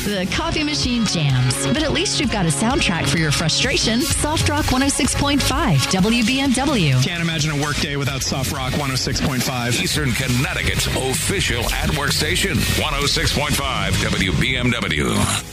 The coffee machine jams, but at least you've got a soundtrack for your frustration. Soft Rock 106.5 WBMW. Can't imagine a work day without Soft Rock 106.5. Eastern Connecticut's official at-work station, 106.5 WBMW.